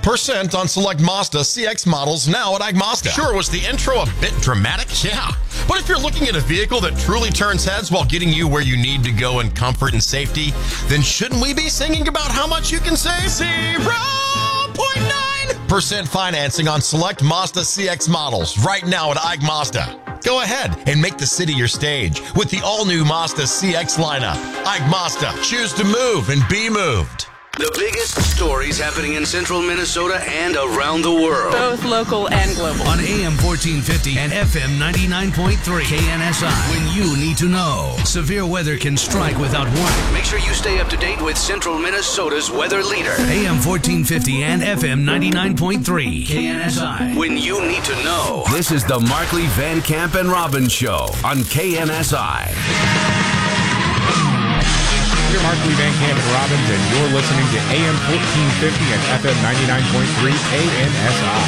5% on select Mazda CX models now at Ike Mazda. Sure, was the intro a bit dramatic? Yeah. But if you're looking at a vehicle that truly turns heads while getting you where you need to go in comfort and safety, then shouldn't we be singing about how much you can save? 0.9% financing on select Mazda CX models right now at Ike Mazda. Go ahead and make the city your stage with the all-new Mazda CX lineup. Ike Mazda. Choose to move and be moved. The biggest stories happening in central Minnesota and around the world. Both local and global. On AM 1450 and FM 99.3 KNSI. When you need to know. Severe weather can strike without warning. Make sure you stay up to date with central Minnesota's weather leader. AM 1450 and FM 99.3 KNSI. When you need to know. This is the Markley, Van Camp, and Robbins Show on KNSI. You're Markley, Van Camp, and Robbins, and you're listening to AM 1450 and FM 99.3 KNSI.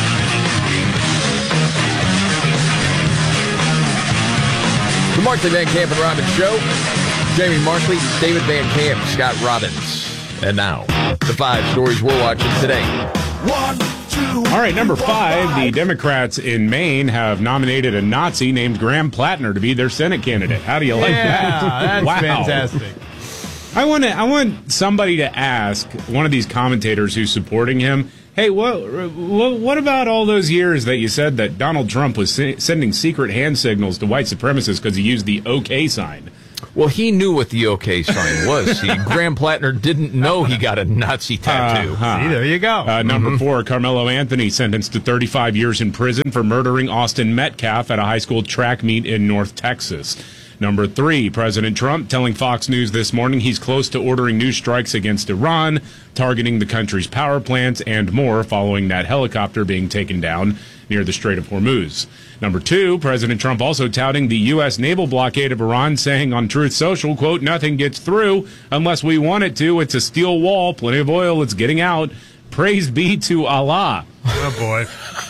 The Markley, Van Camp, and Robbins Show. Jamie Markley, David Van Camp, Scott Robbins. And now, the 5 stories we're watching today. 1, 2. All right, number 5, the Democrats in Maine have nominated a Nazi named Graham Plattner to be their Senate candidate. How do you like that? That's wow. fantastic. I want somebody to ask one of these commentators who's supporting him, hey, what about all those years that you said that Donald Trump was sending secret hand signals to white supremacists because he used the OK sign? Well, he knew what the OK sign was. See, Graham Plattner didn't know he got a Nazi tattoo. See, there you go. Number 4, Carmelo Anthony sentenced to 35 years in prison for murdering Austin Metcalf at a high school track meet in North Texas. Number 3, President Trump telling Fox News this morning he's close to ordering new strikes against Iran, targeting the country's power plants and more following that helicopter being taken down near the Strait of Hormuz. Number 2, President Trump also touting the U.S. naval blockade of Iran, saying on Truth Social, quote, nothing gets through unless we want it to. It's a steel wall, plenty of oil, it's getting out. Praise be to Allah. Oh, boy.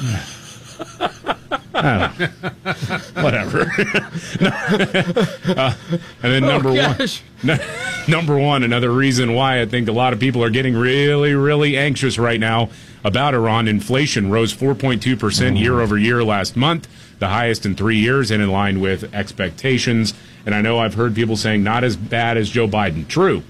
Whatever. And then number one, another reason why I think a lot of people are getting really, really anxious right now about Iran. Inflation rose 4.2% year over year last month, the highest in 3 years and in line with expectations. And I know I've heard people saying not as bad as Joe Biden. True.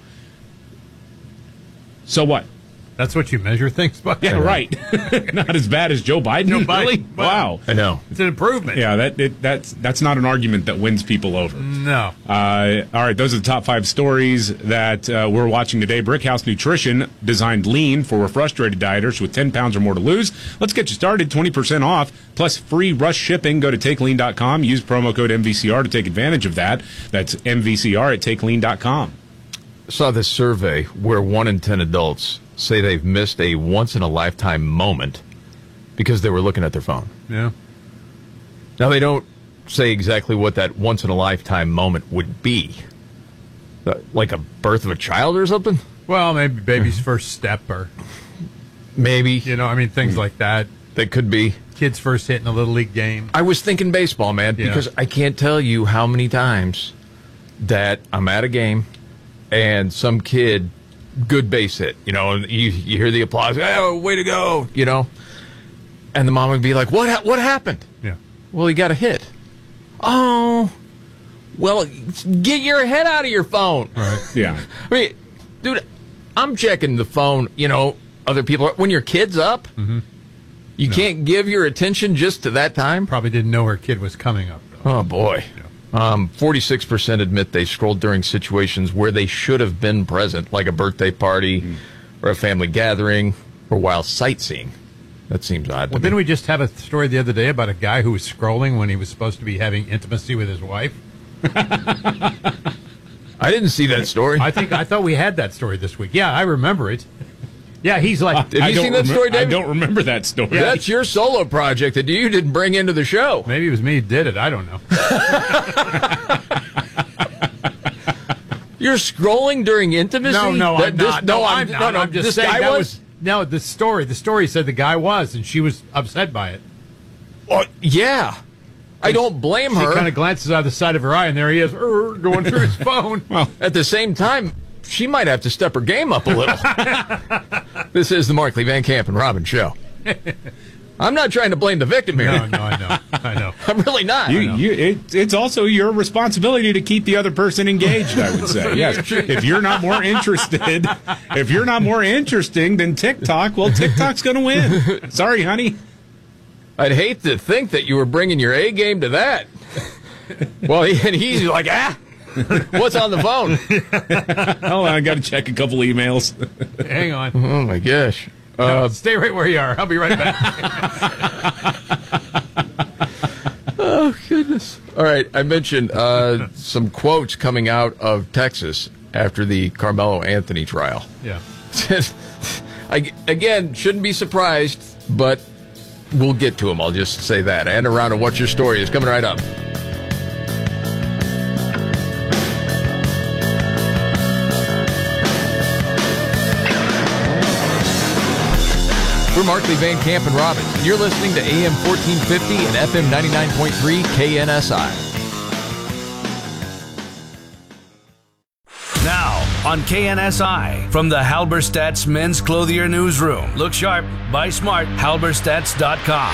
So what? That's what you measure things by? Yeah, right. Not as bad as Joe Biden? Joe Biden. Really? Wow. I know. It's an improvement. Yeah, that's not an argument that wins people over. No. All right, those are the top 5 stories that we're watching today. Brickhouse Nutrition designed lean for frustrated dieters with 10 pounds or more to lose. Let's get you started. 20% off, plus free rush shipping. Go to TakeLean.com. Use promo code MVCR to take advantage of that. That's MVCR at TakeLean.com. I saw this survey where 1 in 10 adults say they've missed a once-in-a-lifetime moment because they were looking at their phone. Yeah. Now, they don't say exactly what that once-in-a-lifetime moment would be. Like a birth of a child or something? Well, maybe baby's first step or... Maybe. Things like that. That could be. Kids first hit in a Little League game. I was thinking baseball, man, because I can't tell you how many times that I'm at a game and some kid... good base hit, and you hear the applause, oh, way to go, and the mom would be like, what happened? Yeah. Well, he got a hit. Oh, well, get your head out of your phone. Right. Yeah. I mean, dude, I'm checking the phone, other people, when your kid's up, you can't give your attention just to that time? Probably didn't know her kid was coming up, though. Oh, boy. Yeah. 46% admit they scrolled during situations where they should have been present, like a birthday party or a family gathering or while sightseeing. That seems odd to me. Didn't we just have a story the other day about a guy who was scrolling when he was supposed to be having intimacy with his wife? I didn't see that story. I thought we had that story this week. Yeah, I remember it. Yeah, he's like... Have you seen that story, David? I don't remember that story. Yeah, that's your solo project that you didn't bring into the show. Maybe it was me who did it. I don't know. You're scrolling during intimacy? No, I'm not. I'm just saying that was... No, the story said the guy was, and she was upset by it. Oh, yeah. I don't blame her. She kind of glances out of the side of her eye, and there he is, going through his phone. Well, at the same time, she might have to step her game up a little. This is the Markley, Van Camp, and Robbins show. I'm not trying to blame the victim here. No, I know. I'm really not. It's also your responsibility to keep the other person engaged, I would say. Yes. If you're not more interested, if you're not more interesting than TikTok, well, TikTok's going to win. Sorry, honey. I'd hate to think that you were bringing your A game to that. Well, he's like, what's on the phone? Hold on, I got to check a couple emails. Hang on. Oh, my gosh. Stay right where you are. I'll be right back. Oh, goodness. All right, I mentioned some quotes coming out of Texas after the Carmelo Anthony trial. Yeah. Again, shouldn't be surprised, but we'll get to them. I'll just say that. And a round of What's Your Story is coming right up. We're Markley, Van Camp, and Robbins, and you're listening to AM 1450 and FM 99.3 KNSI. Now, on KNSI, from the Halberstadt's Men's Clothier Newsroom. Look sharp, buy smart, halberstadts.com.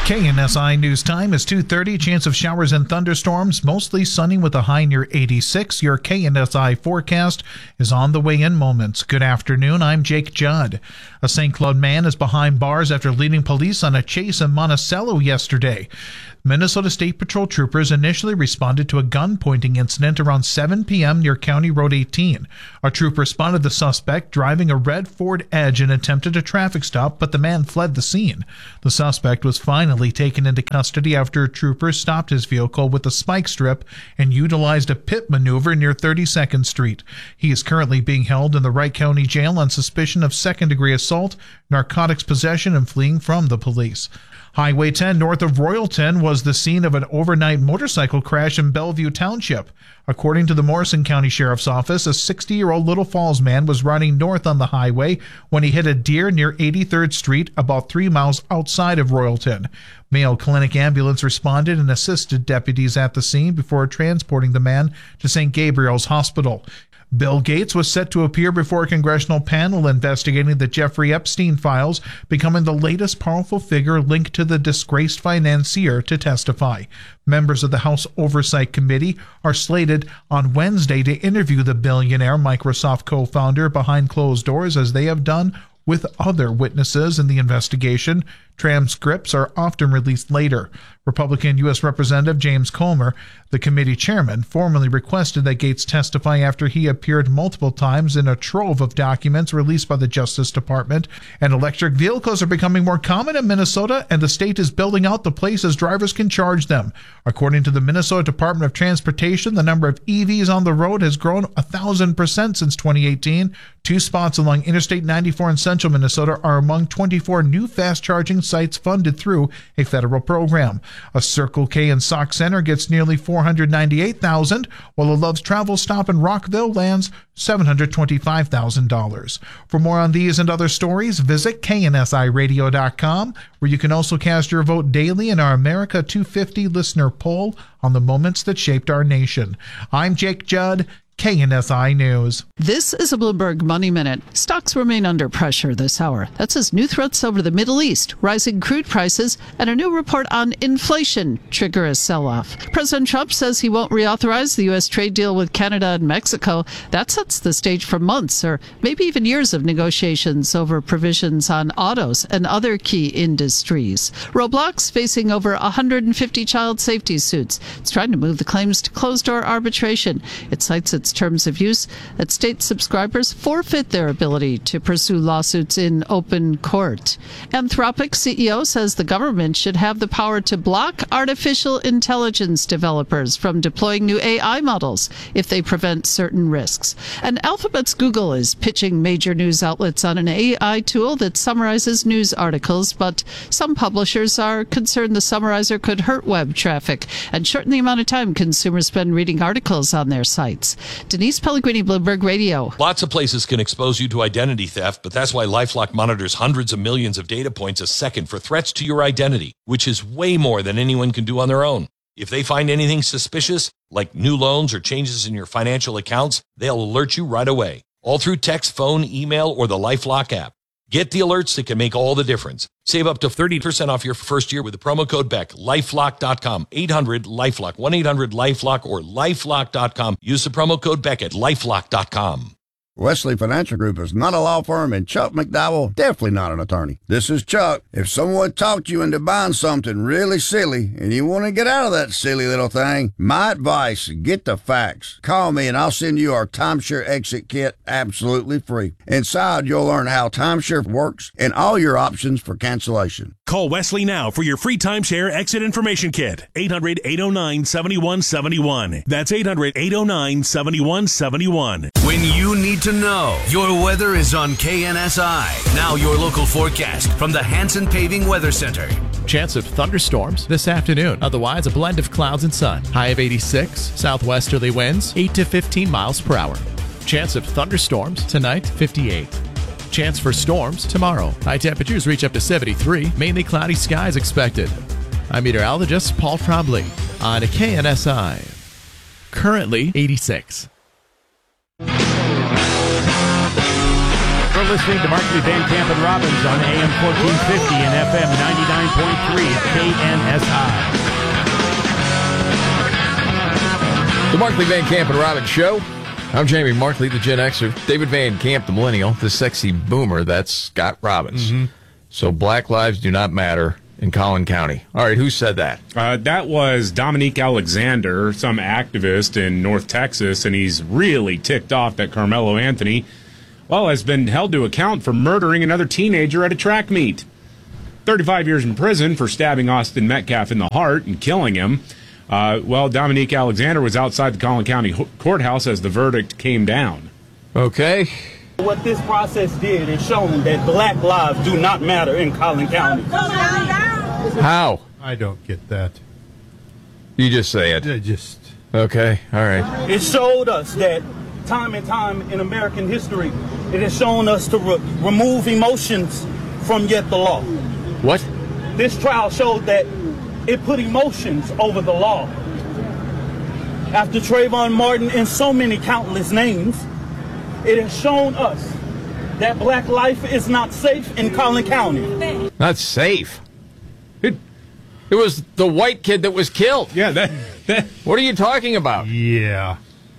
KNSI News Time is 2:30. Chance of showers and thunderstorms. Mostly sunny with a high near 86. Your KNSI forecast is on the way in moments. Good afternoon. I'm Jake Judd. A St. Cloud man is behind bars after leading police on a chase in Monticello yesterday. Minnesota State Patrol troopers initially responded to a gun-pointing incident around 7 p.m. near County Road 18. A trooper spotted the suspect driving a red Ford Edge and attempted a traffic stop, but the man fled the scene. The suspect was finally taken into custody after troopers stopped his vehicle with a spike strip and utilized a pit maneuver near 32nd Street. He is currently being held in the Wright County Jail on suspicion of second-degree assault, narcotics possession, and fleeing from the police. Highway 10 north of Royalton was the scene of an overnight motorcycle crash in Bellevue Township. According to the Morrison County Sheriff's Office, a 60-year-old Little Falls man was running north on the highway when he hit a deer near 83rd Street, about 3 miles outside of Royalton. Mayo Clinic ambulance responded and assisted deputies at the scene before transporting the man to St. Gabriel's Hospital. Bill Gates was set to appear before a congressional panel investigating the Jeffrey Epstein files, becoming the latest powerful figure linked to the disgraced financier to testify. Members of the House Oversight Committee are slated on Wednesday to interview the billionaire Microsoft co-founder behind closed doors, as they have done with other witnesses in the investigation. Transcripts are often released later. Republican U.S. Representative James Comer, the committee chairman, formally requested that Gates testify after he appeared multiple times in a trove of documents released by the Justice Department. And electric vehicles are becoming more common in Minnesota, and the state is building out the places drivers can charge them. According to the Minnesota Department of Transportation, the number of EVs on the road has grown 1,000% since 2018. 2 spots along Interstate 94 in central Minnesota are among 24 new fast-charging sites funded through a federal program. A Circle K in Sauk Center gets nearly $498,000, while a Love's Travel stop in Rockville lands $725,000. For more on these and other stories, visit KNSIRadio.com, where you can also cast your vote daily in our America 250 listener poll on the moments that shaped our nation. I'm Jake Judd, KNSI News. This is a Bloomberg Money Minute. Stocks remain under pressure this hour. That's as new threats over the Middle East, rising crude prices, and a new report on inflation trigger a sell-off. President Trump says he won't reauthorize the U.S. trade deal with Canada and Mexico. That sets the stage for months or maybe even years of negotiations over provisions on autos and other key industries. Roblox facing over 150 child safety suits. It's trying to move the claims to closed-door arbitration. It cites its terms of use that state subscribers forfeit their ability to pursue lawsuits in open court. Anthropic CEO says the government should have the power to block artificial intelligence developers from deploying new AI models if they prevent certain risks. And Alphabet's Google is pitching major news outlets on an AI tool that summarizes news articles, but some publishers are concerned the summarizer could hurt web traffic and shorten the amount of time consumers spend reading articles on their sites. Denise Pellegrini, Bloomberg Radio. Lots of places can expose you to identity theft, but that's why LifeLock monitors hundreds of millions of data points a second for threats to your identity, which is way more than anyone can do on their own. If they find anything suspicious, like new loans or changes in your financial accounts, they'll alert you right away, all through text, phone, email, or the LifeLock app. Get the alerts that can make all the difference. Save up to 30% off your first year with the promo code BECK. LifeLock.com. 800-LIFELOCK. 1-800-LIFELOCK or LifeLock.com. Use the promo code BECK at LifeLock.com. Wesley Financial Group is not a law firm, and Chuck McDowell definitely not an attorney. This is Chuck. If someone talked you into buying something really silly and you want to get out of that silly little thing, my advice, get the facts. Call me and I'll send you our timeshare exit kit absolutely free. Inside, you'll learn how timeshare works and all your options for cancellation. Call Wesley now for your free timeshare exit information kit. 800-809-7171. That's 800-809-7171. When you need to know, your weather is on KNSI. Now your local forecast from the Hanson Paving Weather Center. Chance of thunderstorms this afternoon. Otherwise, a blend of clouds and sun. High of 86. Southwesterly winds 8 to 15 miles per hour. Chance of thunderstorms tonight, 58. Chance for storms tomorrow. High temperatures reach up to 73. Mainly cloudy skies expected. I'm meteorologist Paul Trombley on KNSI. Currently 86. You're listening to Markley, Van Camp, and Robbins on AM 1450 and FM 99.3 KNSI. The Markley, Van Camp, and Robbins Show. I'm Jamie Markley, the Gen Xer. David Van Camp, the millennial. The sexy boomer, that's Scott Robbins. Mm-hmm. So black lives do not matter in Collin County. All right, who said that? That was Dominique Alexander, some activist in North Texas, and he's really ticked off that Carmelo Anthony, well, has been held to account for murdering another teenager at a track meet. 35 years in prison for stabbing Austin Metcalf in the heart and killing him. Dominique Alexander was outside the Collin County courthouse as the verdict came down. Okay. What this process did is shown that black lives do not matter in Collin County. How? I don't get that. You just say it. Okay, all right. It showed us that time and time in American history, it has shown us to remove emotions from yet the law. What? This trial showed that it put emotions over the law. After Trayvon Martin and so many countless names, it has shown us that black life is not safe in Collin County. Not safe? It was the white kid that was killed. Yeah, that. What are you talking about? Yeah.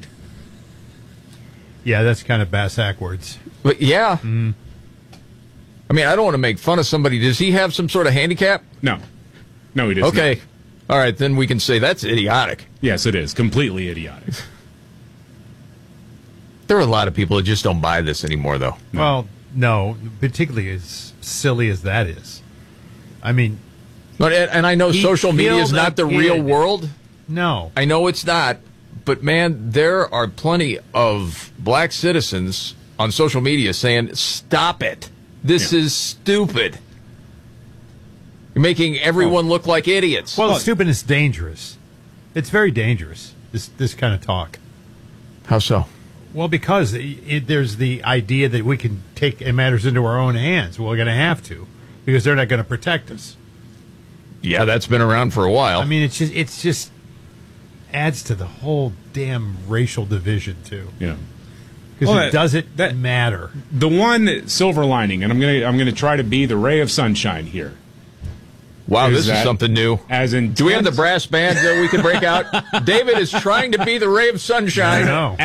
Yeah, that's kind of backwards. But yeah. Mm. I mean, I don't want to make fun of somebody. Does he have some sort of handicap? No. No, he does not. Okay. All right, then we can say that's idiotic. Yes, it is. Completely idiotic. There are a lot of people that just don't buy this anymore, though. No. Well, no, particularly as silly as that is. I mean... And I know social media is not the real world. No. I know it's not. But, man, there are plenty of black citizens on social media saying, stop it. This is stupid. You're making everyone look like idiots. Well, stupid is dangerous. It's very dangerous, this kind of talk. How so? Well, because there's the idea that we can take matters into our own hands. Well, we're going to have to, because they're not going to protect us. Yeah, that's been around for a while. I mean, it's just adds to the whole damn racial division too. Yeah, because it doesn't matter. The one silver lining, and I'm gonna try to be the ray of sunshine here. Wow, this is something new. Do we have the brass band that we can break out? David is trying to be the ray of sunshine. I know.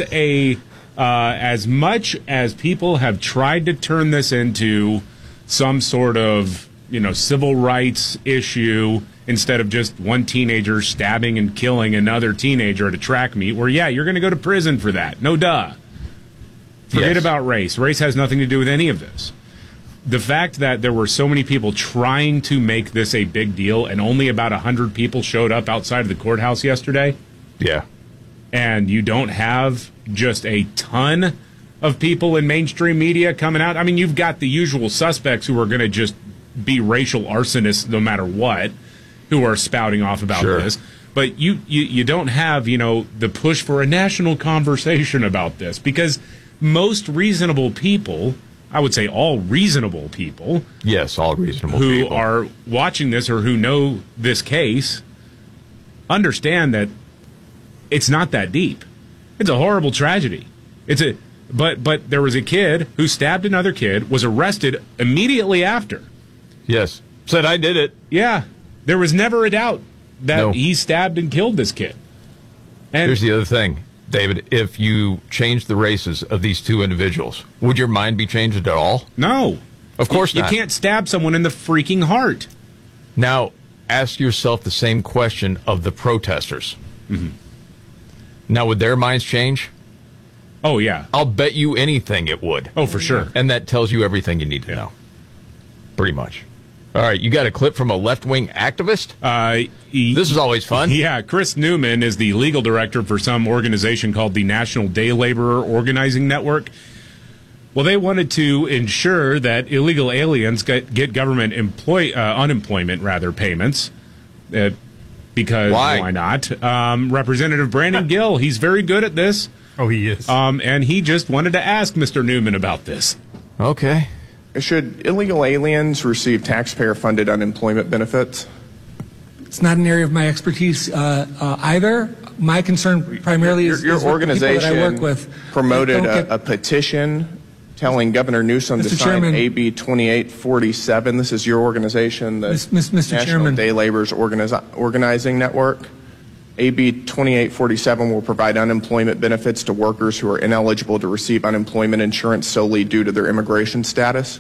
As much as people have tried to turn this into some sort of civil rights issue, instead of just one teenager stabbing and killing another teenager at a track meet, where, you're going to go to prison for that. No duh. Forget about race. Race has nothing to do with any of this. The fact that there were so many people trying to make this a big deal and only about 100 people showed up outside of the courthouse yesterday. Yeah. And you don't have just a ton of people in mainstream media coming out. I mean, you've got the usual suspects who are going to just be racial arsonists no matter what, who are spouting off about this. But you don't have, the push for a national conversation about this, because most reasonable people, I would say all reasonable people. Yes, all reasonable who people. are watching this or who know this case understand that it's not that deep. It's a horrible tragedy. But there was a kid who stabbed another kid, was arrested immediately after. Yes. Said, I did it. Yeah. There was never a doubt that he stabbed and killed this kid. And here's the other thing, David. If you change the races of these two individuals, would your mind be changed at all? No. Of course not. You can't stab someone in the freaking heart. Now, ask yourself the same question of the protesters. Mm-hmm. Now, would their minds change? Oh, yeah. I'll bet you anything it would. Oh, for sure. And that tells you everything you need to know. Pretty much. All right, you got a clip from a left-wing activist? This is always fun. Yeah, Chris Newman is the legal director for some organization called the National Day Laborer Organizing Network. Well, they wanted to ensure that illegal aliens get government unemployment payments. Because why not? Representative Brandon Gill, he's very good at this. Oh, he is. And he just wanted to ask Mr. Newman about this. Okay. Should illegal aliens receive taxpayer-funded unemployment benefits? It's not an area of my expertise either. My concern primarily is your organization that I work with promoted a petition telling Governor Newsom to sign AB 2847. This is your organization, the National Day Laborers Organizing Network. AB 2847 will provide unemployment benefits to workers who are ineligible to receive unemployment insurance solely due to their immigration status.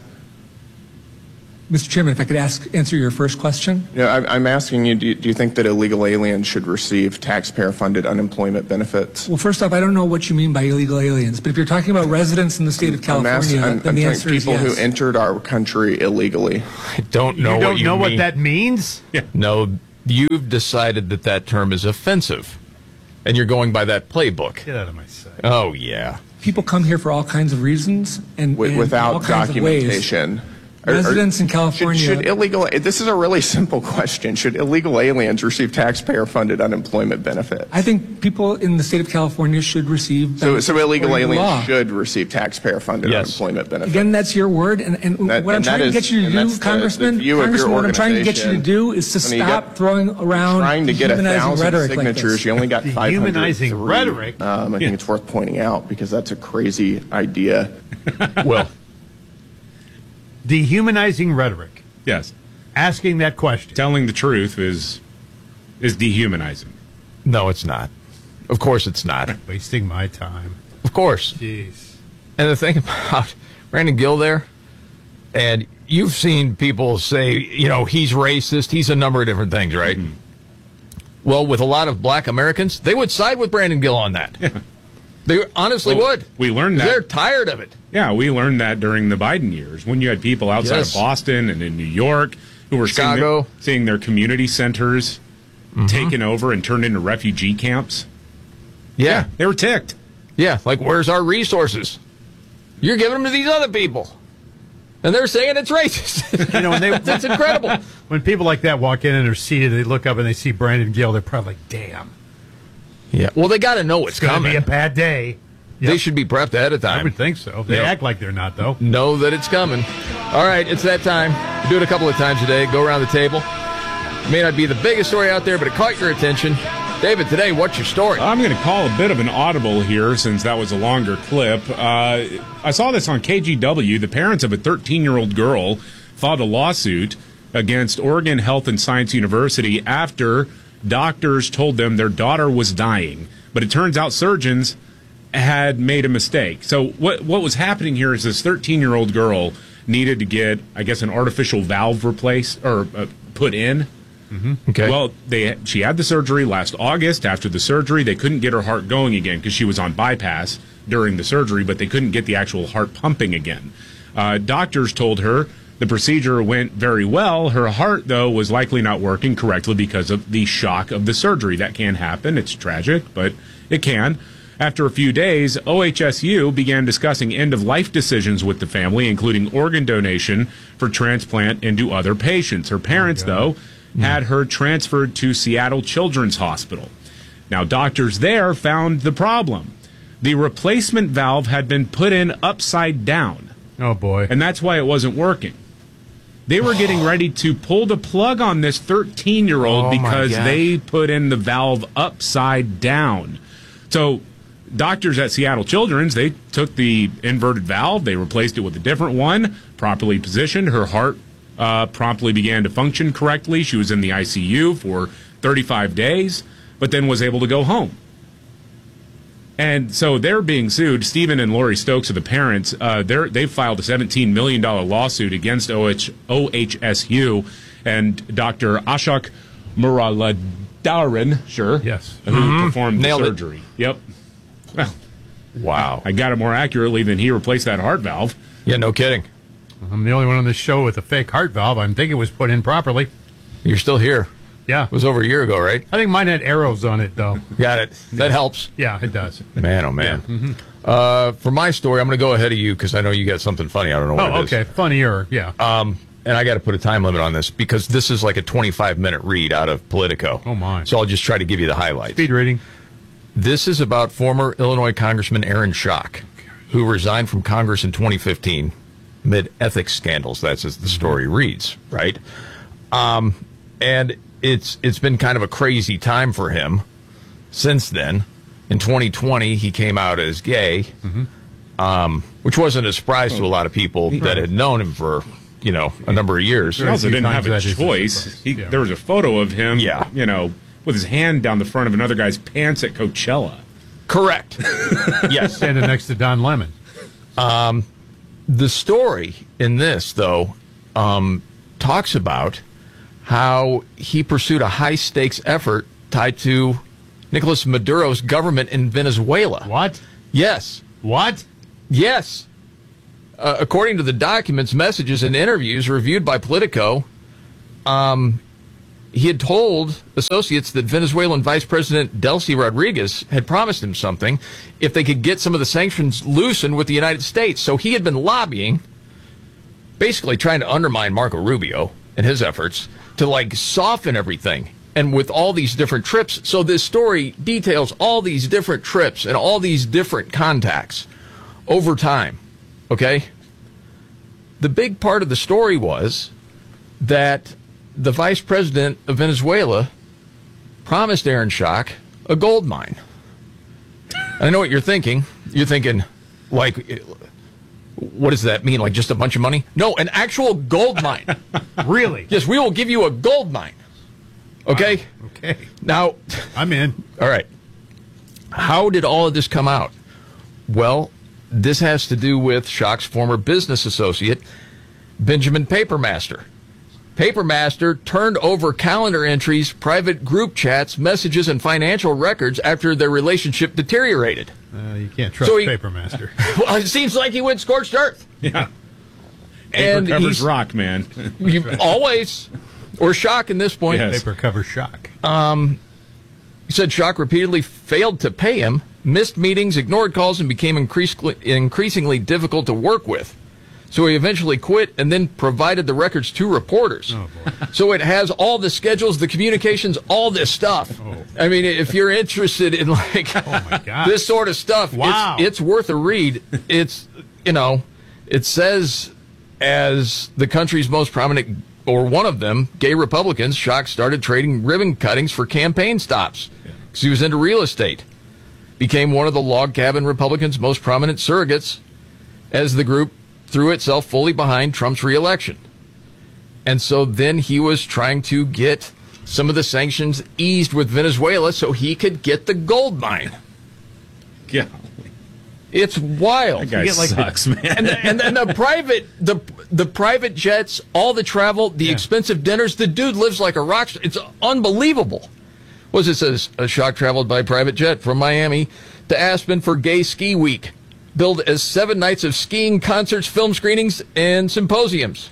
Mr. Chairman, if I could answer your first question. Yeah, I'm asking you, do you think that illegal aliens should receive taxpayer-funded unemployment benefits? Well, first off, I don't know what you mean by illegal aliens, but if you're talking about residents in the state of California, then the answer is yes. People who entered our country illegally. I don't know what you mean. What that means? Yeah. No, you've decided that term is offensive, and you're going by that playbook. Get out of my sight. Oh, yeah. People come here for all kinds of reasons and without all kinds documentation. Of ways. Residents in California. This is a really simple question. Should illegal aliens receive taxpayer-funded unemployment benefits? I think people in the state of California should receive benefits. So illegal aliens should receive taxpayer-funded unemployment benefits. Again, that's your word. And what I'm trying to get you to do, Congressman, what I'm trying to get you to do is to stop throwing around trying to get 1,000 signatures. Like this. You only got 500. Dehumanizing rhetoric. I think it's worth pointing out because that's a crazy idea. Well. Dehumanizing rhetoric. Yes. Asking that question. Telling the truth is dehumanizing. No, it's not. Of course it's not. Wasting my time. Of course. Jeez. And the thing about Brandon Gill there, and you've seen people say, he's racist, he's a number of different things, right? Mm-hmm. Well, with a lot of black Americans, they would side with Brandon Gill on that. Yeah. They honestly would. We learned that. They're tired of it. Yeah, we learned that during the Biden years when you had people outside of Boston and in New York who were seeing their community centers taken over and turned into refugee camps. Yeah. They were ticked. Yeah, like, where's our resources? You're giving them to these other people. And they're saying it's racist. That's incredible. When people like that walk in and are seated, they look up and they see Brandon Gill, they're probably like, damn. Yeah, well, they got to know it's coming. It's going to be a bad day. Yep. They should be prepped ahead of time. I would think so. They act like they're not, though. Know that it's coming. All right, it's that time. Do it a couple of times a day. Go around the table. It may not be the biggest story out there, but it caught your attention. David, today, what's your story? I'm going to call a bit of an audible here since that was a longer clip. I saw this on KGW. The parents of a 13-year-old girl filed a lawsuit against Oregon Health and Science University after doctors told them their daughter was dying. But it turns out surgeons had made a mistake. So what was happening here is this 13-year-old girl needed to get, I guess, an artificial valve replaced or put in. Mm-hmm. Okay. Well, she had the surgery last August. After the surgery, they couldn't get her heart going again because she was on bypass during the surgery, but they couldn't get the actual heart pumping again. Doctors told her the procedure went very well. Her heart, though, was likely not working correctly because of the shock of the surgery. That can happen. It's tragic, but it can. After a few days, OHSU began discussing end-of-life decisions with the family, including organ donation for transplant into other patients. Her parents, though, had her transferred to Seattle Children's Hospital. Now, doctors there found the problem. The replacement valve had been put in upside down. Oh, boy. And that's why it wasn't working. They were getting ready to pull the plug on this 13-year-old because they put in the valve upside down. So doctors at Seattle Children's, they took the inverted valve, they replaced it with a different one, properly positioned. Her heart promptly began to function correctly. She was in the ICU for 35 days, but then was able to go home. And so they're being sued. Stephen and Lori Stokes are the parents. They've filed a $17 million lawsuit against OHSU and Dr. Ashok Muralidharan, who performed the surgery. Yep. Well, wow. I got it more accurately than he replaced that heart valve. Yeah, no kidding. I'm the only one on this show with a fake heart valve. I think it was put in properly. You're still here. Yeah. It was over a year ago, right? I think mine had arrows on it, though. Got it. That helps. Yeah, it does. Man, oh, man. Yeah. For my story, I'm going to go ahead of you because I know you got something funny. I don't know what it is. Okay. Funnier, yeah. And I got to put a time limit on this because this is like a 25-minute read out of Politico. Oh, my. So I'll just try to give you the highlights. Speed reading. This is about former Illinois Congressman Aaron Schock, who resigned from Congress in 2015 amid ethics scandals. That's as the story reads, right? And it's been kind of a crazy time for him since then. In 2020, he came out as gay, which wasn't a surprise to a lot of people that had known him for, a number of years. He also didn't have a choice. There was a photo of him, with his hand down the front of another guy's pants at Coachella. Correct. Yes. Standing next to Don Lemon. The story in this, though, talks about how he pursued a high-stakes effort tied to Nicolas Maduro's government in Venezuela. What? Yes. What? Yes. According to the documents, messages, and interviews reviewed by Politico, he had told associates that Venezuelan Vice President Delcy Rodriguez had promised him something if they could get some of the sanctions loosened with the United States. So he had been lobbying, basically trying to undermine Marco Rubio and his efforts to soften everything. And with all these different trips, so this story details all these different trips and all these different contacts over time. Okay? The big part of the story was that the vice president of Venezuela promised Aaron Schock a gold mine. And I know what you're thinking. You're thinking, what does that mean? Like just a bunch of money? No, an actual gold mine. Really? Yes, we will give you a gold mine. Okay? Wow. Okay. Now, I'm in. All right. How did all of this come out? Well, this has to do with Schock's former business associate, Benjamin Papermaster. Papermaster turned over calendar entries, private group chats, messages, and financial records after their relationship deteriorated. You can't trust Papermaster. Well, it seems like he went scorched earth. Yeah. Paper covers rock, man. Always. Or Schock in this point. Yes. Paper covers Schock. He said Schock repeatedly failed to pay him, missed meetings, ignored calls, and became increasingly difficult to work with. So he eventually quit and then provided the records to reporters. Oh, boy. So it has all the schedules, the communications, all this stuff. Oh. I mean, if you're interested in this sort of stuff, wow. it's worth a read. It's, it says as the country's most prominent, or one of them, gay Republicans, Schock started trading ribbon cuttings for campaign stops because he was into real estate. Became one of the log cabin Republicans' most prominent surrogates as the group threw itself fully behind Trump's reelection. And so then he was trying to get some of the sanctions eased with Venezuela so he could get the gold mine. Yeah. It's wild. That guy sucks, man. And the private jets, all the travel, the expensive dinners. The dude lives like a rock star. It's unbelievable. What does it says? Schock traveled by private jet from Miami to Aspen for Gay Ski Week, billed as 7 nights of skiing, concerts, film screenings, and symposiums.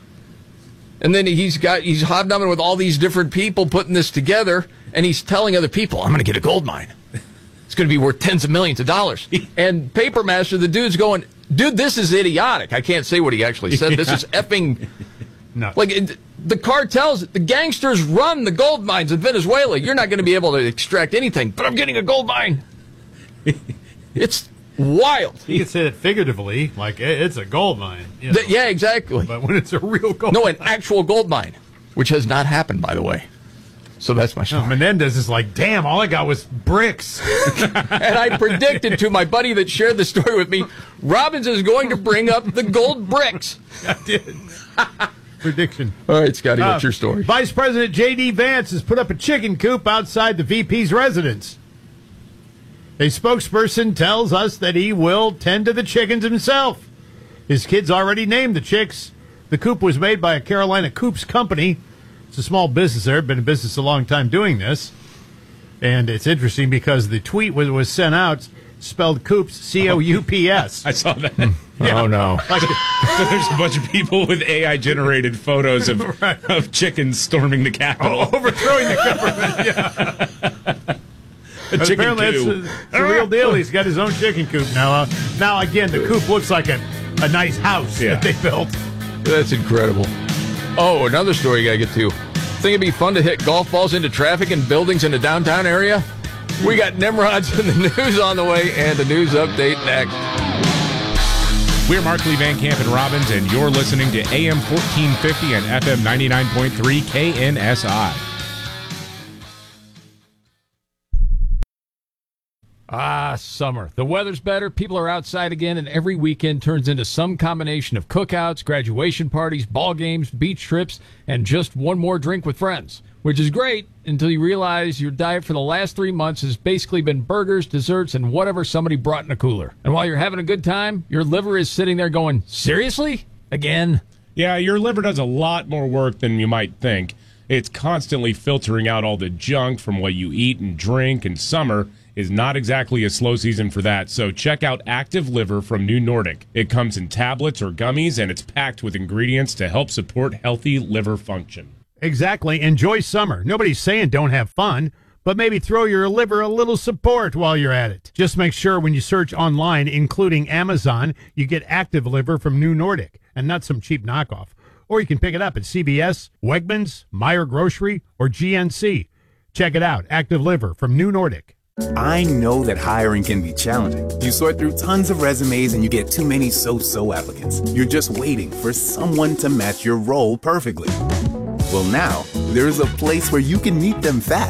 And then he's hobnobbing with all these different people putting this together, and he's telling other people, I'm going to get a gold mine. It's going to be worth tens of millions of dollars. And Papermaster, the dude's going, dude, this is idiotic. I can't say what he actually said. This is effing... No. The cartels, the gangsters run the gold mines in Venezuela. You're not going to be able to extract anything, but I'm getting a gold mine. It's wild. You could say that figuratively, like it's a gold mine. Yeah, exactly. But when it's a real gold mine. No, an actual gold mine, which has not happened, by the way. So that's my story. Menendez is like, damn, all I got was bricks. And I predicted to my buddy that shared the story with me, Robbins is going to bring up the gold bricks. I did. Prediction. All right, Scotty, what's your story? Vice President J.D. Vance has put up a chicken coop outside the VP's residence. A spokesperson tells us that he will tend to the chickens himself. His kids already named the chicks. The coop was made by a Carolina Coops company. It's a small business there. Been in business a long time doing this. And it's interesting because the tweet was sent out, spelled Coops, C-O-U-P-S. I saw that. Yeah. Oh, no. So there's a bunch of people with AI-generated photos of chickens storming the Capitol. Overthrowing the government, Apparently it's a real deal. He's got his own chicken coop now. Now, again, the coop looks like a nice house that they built. That's incredible. Oh, another story you got to get to. Think it'd be fun to hit golf balls into traffic and buildings in the downtown area? We got Nimrods in the news on the way and a news update next. We're Markley, Van Camp, and Robbins, and you're listening to AM 1450 and FM 99.3 KNSI. Summer. The weather's better, people are outside again, and every weekend turns into some combination of cookouts, graduation parties, ball games, beach trips, and just one more drink with friends. Which is great until you realize your diet for the last 3 months has basically been burgers, desserts, and whatever somebody brought in a cooler. And while you're having a good time, your liver is sitting there going, seriously? Again? Yeah, your liver does a lot more work than you might think. It's constantly filtering out all the junk from what you eat and drink, and summer is not exactly a slow season for that, so check out Active Liver from New Nordic. It comes in tablets or gummies, and it's packed with ingredients to help support healthy liver function. Exactly. Enjoy summer. Nobody's saying don't have fun, but maybe throw your liver a little support while you're at it. Just make sure when you search online, including Amazon, you get Active Liver from New Nordic, and not some cheap knockoff. Or you can pick it up at CVS, Wegmans, Meijer Grocery, or GNC. Check it out. Active Liver from New Nordic. I know that hiring can be challenging. You sort through tons of resumes and you get too many so-so applicants. You're just waiting for someone to match your role perfectly. Well, now, there's a place where you can meet them fast.